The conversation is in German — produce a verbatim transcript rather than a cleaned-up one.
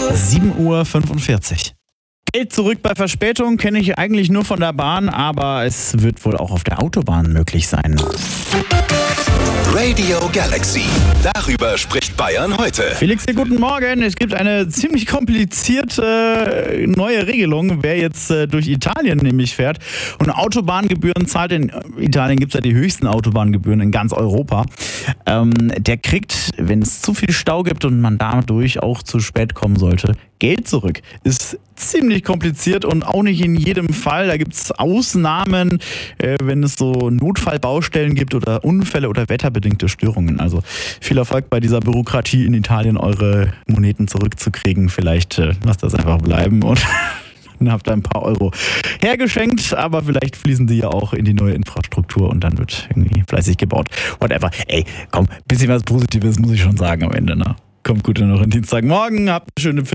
sieben Uhr fünfundvierzig. Geld zurück bei Verspätung kenne ich eigentlich nur von der Bahn, aber es wird wohl auch auf der Autobahn möglich sein. Radio Galaxy. Darüber spricht Bayern heute. Felix, hier, guten Morgen. Es gibt eine ziemlich komplizierte neue Regelung, wer jetzt äh, durch Italien nämlich fährt und Autobahngebühren zahlt. In Italien gibt es ja die höchsten Autobahngebühren in ganz Europa. Ähm, der kriegt, wenn es zu viel Stau gibt und man dadurch auch zu spät kommen sollte, Geld zurück. Ist ziemlich kompliziert und auch nicht in jedem Fall. Da gibt es Ausnahmen, äh, wenn es so Notfallbaustellen gibt oder Unfälle oder wetterbedingte Störungen. Also viel Erfolg bei dieser Bürokratie in Italien, eure Moneten zurückzukriegen. Vielleicht äh, lasst das einfach bleiben und dann habt ihr ein paar Euro hergeschenkt, aber vielleicht fließen die ja auch in die neue Infrastruktur und dann wird irgendwie fleißig gebaut. Whatever. Ey, komm, bisschen was Positives muss ich schon sagen am Ende, ne? Kommt gut noch in Dienstagmorgen, habt eine schöne